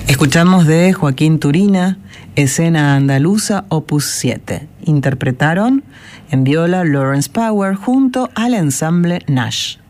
Escuchamos de Joaquín Turina, Escena Andaluza, Opus 7. Interpretaron en viola Lawrence Power junto al ensamble Nash.